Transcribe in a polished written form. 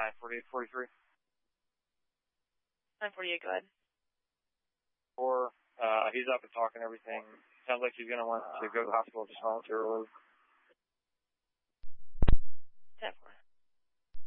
948-43. 948, go ahead. Or, he's up and talking everything. Sounds like he's going to want to go to the hospital just voluntarily. 10-4.